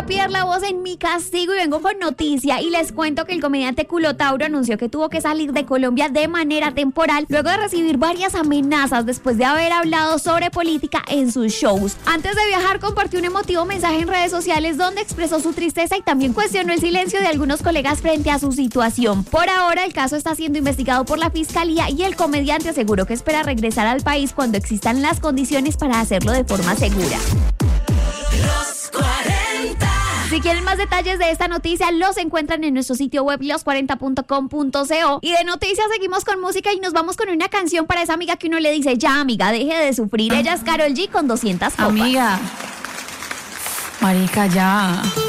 Pierre La Voz en Mi Castigo y vengo con noticia y les cuento que el comediante Culotauro anunció que tuvo que salir de Colombia de manera temporal luego de recibir varias amenazas después de haber hablado sobre política en sus shows. Antes de viajar compartió un emotivo mensaje en redes sociales donde expresó su tristeza y también cuestionó el silencio de algunos colegas frente a su situación. Por ahora el caso está siendo investigado por la fiscalía y el comediante aseguró que espera regresar al país cuando existan las condiciones para hacerlo de forma segura. Los 40. Si quieren más detalles de esta noticia, los encuentran en nuestro sitio web los40.com.co. Y de noticias seguimos con música y nos vamos con una canción para esa amiga que uno le dice, ya amiga, deje de sufrir. Ella es Karol G con 200 copas. Amiga, marica, ya.